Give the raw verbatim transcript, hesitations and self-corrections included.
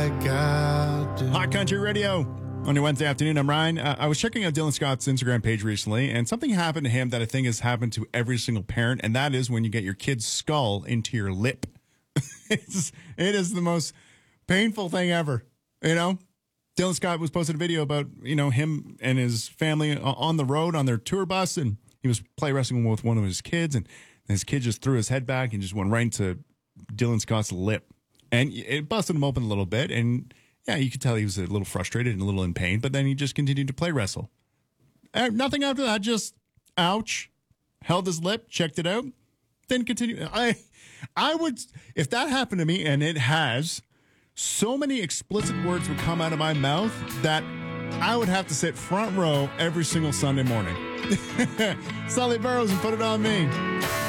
like I do. Hot Country Radio on your Wednesday afternoon. I'm Ryan. Uh, I was checking out Dylan Scott's Instagram page recently, and something happened to him that I think has happened to every single parent, and that is when you get your kid's skull into your lip. it's, it is the most painful thing ever, you know? Dylan Scott was posting a video about, you know, him and his family on the road on their tour bus, and he was play wrestling with one of his kids, and his kid just threw his head back and just went right into Dylan Scott's lip. And it busted him open a little bit, and yeah, you could tell he was a little frustrated and a little in pain, but then he just continued to play wrestle. Uh, nothing after that, just ouch, held his lip, checked it out, then continue. I, I would, if that happened to me, and it has, so many explicit words would come out of my mouth that I would have to sit front row every single Sunday morning. Sully Burrows and Put It On Me.